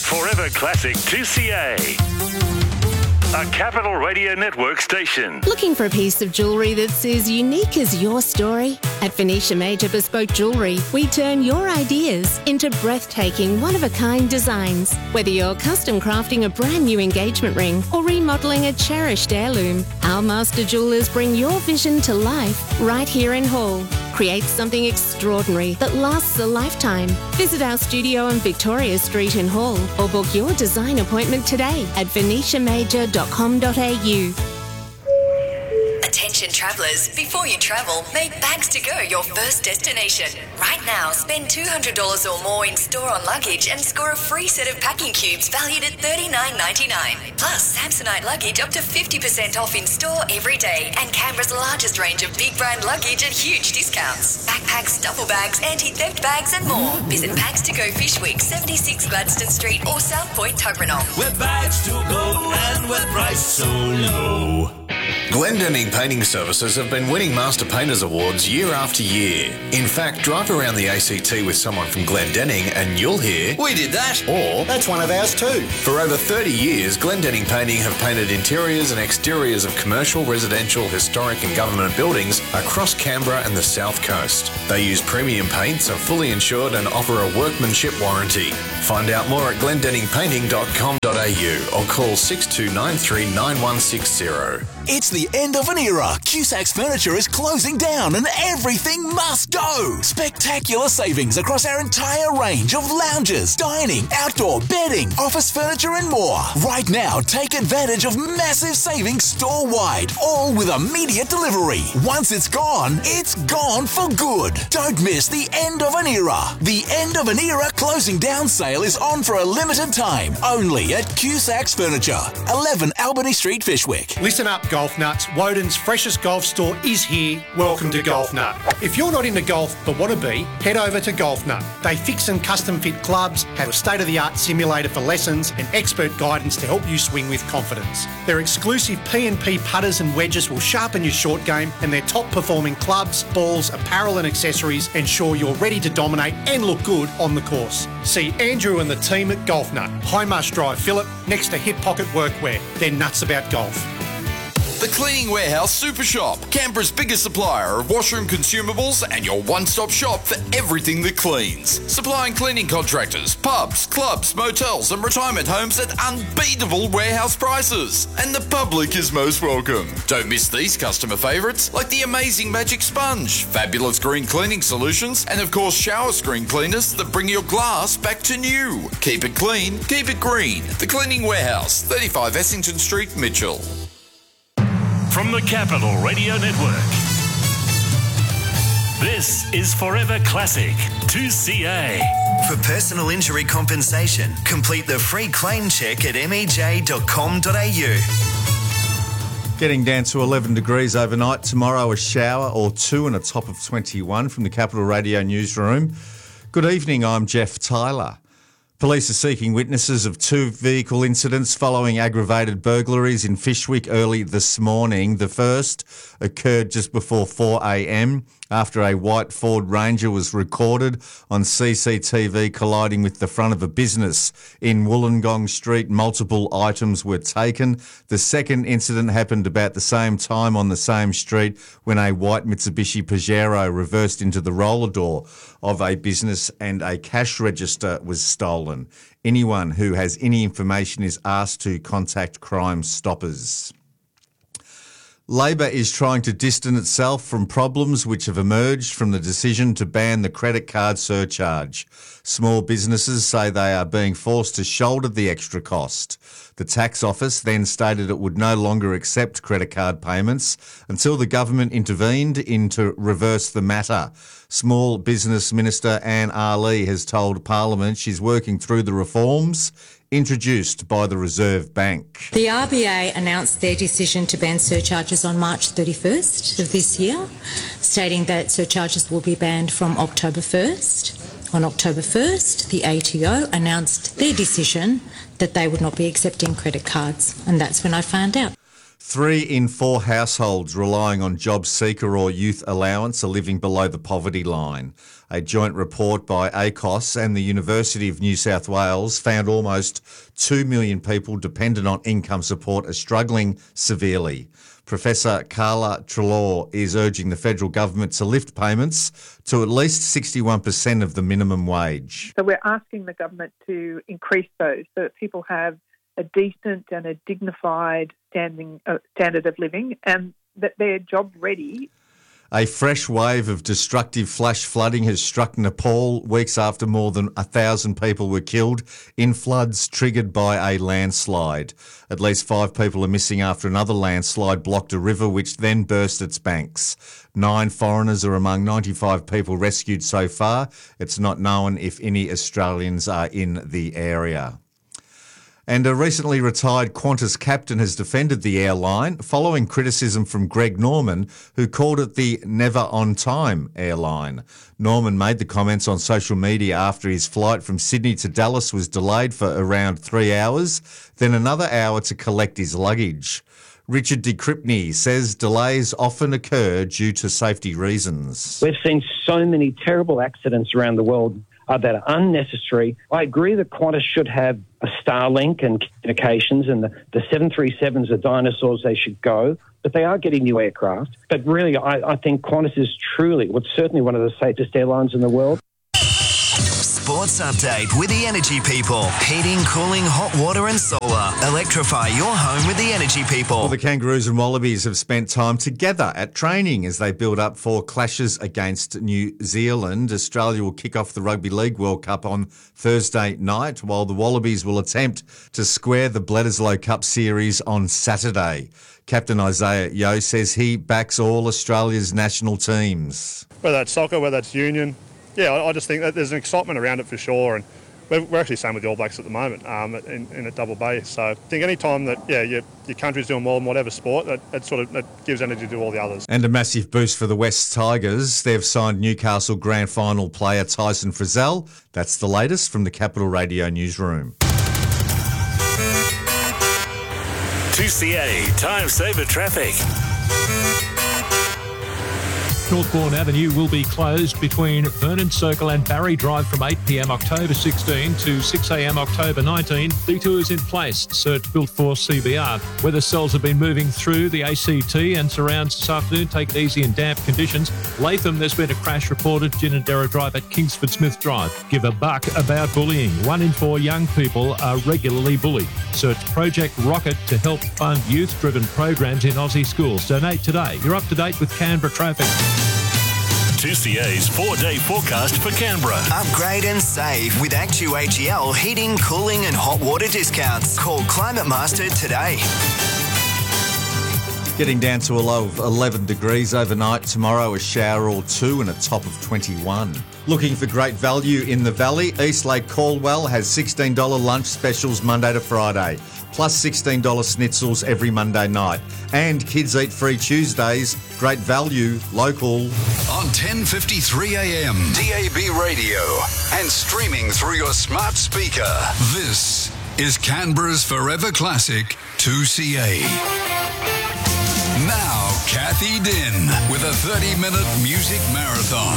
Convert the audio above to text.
Forever Classic 2CA. A Capital Radio Network station. Looking for a piece of jewellery that's as unique as your story? At Venetia Major Bespoke Jewellery, we turn your ideas into breathtaking, one-of-a-kind designs. Whether you're custom crafting a brand new engagement ring or remodelling a cherished heirloom, our master jewellers bring your vision to life right here in Hull. Create something extraordinary that lasts a lifetime. Visit our studio on Victoria Street in Hull or book your design appointment today at venetiamajor.com.au. Attention travellers, before you travel, make Bags to Go your first destination. Right now, spend $200 or more in store on luggage and score a free set of packing cubes valued at $39.99. Plus, Samsonite luggage up to 50% off in store every day, and Canberra's largest range of big brand luggage at huge discounts. Backpacks, duffel bags, anti-theft bags and more. Visit Bags to Go Fish Week, 76 Gladstone Street or South Point, Tuggeranong. We're Bags to Go and we're priced so low. Glendinning Painting Services have been winning Master Painters Awards year after year. In fact, drive around the ACT with someone from Glendinning and you'll hear, "We did that," or "That's one of ours too." For over 30 years, Glendinning Painting have painted interiors and exteriors of commercial, residential, historic and government buildings across Canberra and the South Coast. They use premium paints, are fully insured and offer a workmanship warranty. Find out more at glendenningpainting.com.au or call 62939160. It's the end of an era. Cusac's Furniture is closing down and everything must go. Spectacular savings across our entire range of lounges, dining, outdoor, bedding, office furniture and more. Right now, take advantage of massive savings store-wide, all with immediate delivery. Once it's gone for good. Don't miss the end of an era. The end of an era closing down sale is on for a limited time, only at Cusac's Furniture, 11 Albany Street, Fishwick. Listen up, golf nuts. Woden's freshest golf store is here. Welcome to Golf Nut. If you're not into golf but want to be, head over to Golf Nut. They fix and custom fit clubs, have a state-of-the-art simulator for lessons and expert guidance to help you swing with confidence. Their exclusive P&P putters and wedges will sharpen your short game, and their top-performing clubs, balls, apparel and accessories ensure you're ready to dominate and look good on the course. See Andrew and the team at Golf Nut, High Marsh Drive, Phillip, next to Hip Pocket Workwear. They're nuts about golf. The Cleaning Warehouse Super Shop, Canberra's biggest supplier of washroom consumables and your one-stop shop for everything that cleans. Supplying cleaning contractors, pubs, clubs, motels and retirement homes at unbeatable warehouse prices. And the public is most welcome. Don't miss these customer favourites like the amazing Magic Sponge, fabulous green cleaning solutions and of course shower screen cleaners that bring your glass back to new. Keep it clean, keep it green. The Cleaning Warehouse, 35 Essington Street, Mitchell. From the Capital Radio Network, this is Forever Classic 2CA. For personal injury compensation, complete the free claim check at mej.com.au. Getting down to 11 degrees overnight. Tomorrow a shower or two and a top of 21 from the Capital Radio newsroom. Good evening, I'm Jeff Tyler. Police are seeking witnesses of two vehicle incidents following aggravated burglaries in Fishwick early this morning. The first occurred just before 4 a.m. after a white Ford Ranger was recorded on CCTV colliding with the front of a business in Wollongong Street. Multiple items were taken. The second incident happened about the same time on the same street when a white Mitsubishi Pajero reversed into the roller door of a business and a cash register was stolen. Anyone who has any information is asked to contact Crime Stoppers. Labor is trying to distance itself from problems which have emerged from the decision to ban the credit card surcharge. Small businesses say they are being forced to shoulder the extra cost. The tax office then stated it would no longer accept credit card payments until the government intervened to reverse the matter. Small Business Minister Anne Ali has told Parliament she's working through the reforms introduced by the Reserve Bank. The RBA announced their decision to ban surcharges on March 31st of this year, stating that surcharges will be banned from October 1st. On October 1st, the ATO announced their decision that they would not be accepting credit cards, and that's when I found out. 3 in 4 households relying on job seeker or youth allowance are living below the poverty line. A joint report by ACOS and the University of New South Wales found almost 2 million people dependent on income support are struggling severely. Professor Carla Treloar is urging the federal government to lift payments to at least 61% of the minimum wage. So we're asking the government to increase those so that people have a decent and a dignified standard of living and that they're job ready. A fresh wave of destructive flash flooding has struck Nepal weeks after more than 1,000 people were killed in floods triggered by a landslide. At least 5 people are missing after another landslide blocked a river which then burst its banks. 9 foreigners are among 95 people rescued so far. It's not known if any Australians are in the area. And a recently retired Qantas captain has defended the airline following criticism from Greg Norman, who called it the never-on-time airline. Norman made the comments on social media after his flight from Sydney to Dallas was delayed for around 3 hours, then another hour to collect his luggage. Richard de Cripney says delays often occur due to safety reasons. We've seen so many terrible accidents around the world that are unnecessary. I agree that Qantas should have a Starlink and communications, and the 737s are dinosaurs, they should go, but they are getting new aircraft. But really, I think Qantas is certainly one of the safest airlines in the world. Sports update with the Energy People. Heating, cooling, hot water and solar. Electrify your home with the Energy People. Well, the Kangaroos and Wallabies have spent time together at training as they build up for clashes against New Zealand. Australia will kick off the Rugby League World Cup on Thursday night, while the Wallabies will attempt to square the Bledisloe Cup series on Saturday. Captain Isaiah Yeo says he backs all Australia's national teams. Whether that's soccer, whether that's union, I just think that there's an excitement around it for sure, and we're actually same with the All Blacks at the moment in a double base. So I think any time that your country's doing well in whatever sport, that gives energy to all the others. And a massive boost for the West Tigers. They've signed Newcastle Grand Final player Tyson Frizzell. That's the latest from the Capital Radio newsroom. 2CA Time Saver Traffic. Northbourne Avenue will be closed between Vernon Circle and Barry Drive from 8 p.m. October 16 to 6 a.m. October 19. Detours in place. Search built for CBR. Weather cells have been moving through the ACT and surrounds this afternoon. Take it easy in damp conditions. Latham, there's been a crash reported. Ginninderra Drive at Kingsford Smith Drive. Give a buck about bullying. 1 in 4 young people are regularly bullied. Search Project Rocket to help fund youth-driven programs in Aussie schools. Donate today. You're up to date with Canberra traffic. 2CA's 4-day forecast for Canberra. Upgrade and save with ActuHEL heating, cooling and hot water discounts. Call Climate Master today. Getting down to a low of 11 degrees overnight. Tomorrow a shower or 2 and a top of 21. Looking for great value in the valley? Eastlake Caldwell has $16 lunch specials Monday to Friday, plus $16 schnitzels every Monday night. And Kids Eat Free Tuesdays. Great value, local. On 10:53 a.m. DAB radio and streaming through your smart speaker. This is Canberra's Forever Classic 2CA. Now, Kathy Din with a 30-minute music marathon.